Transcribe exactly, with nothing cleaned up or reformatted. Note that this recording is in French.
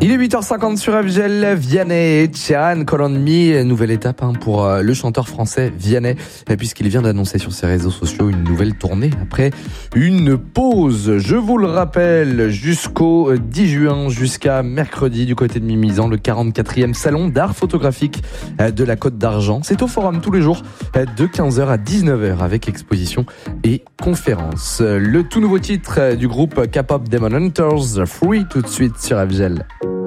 Il est huit heures cinquante sur F G L, Vianney et Sheeran, Call on Me, nouvelle étape hein, pour euh, le chanteur français Vianney, puisqu'il vient d'annoncer sur ses réseaux sociaux une nouvelle tournée après une pause. Je vous le rappelle, jusqu'au dix juin, jusqu'à mercredi du côté de Mimizan, le quarante-quatrième salon d'art photographique de la Côte d'Argent. C'est au Forum tous les jours de quinze heures à dix-neuf heures avec exposition et conférences. Le tout nouveau titre du groupe K-pop Demon Hunters, Free, tout de suite sur F G L.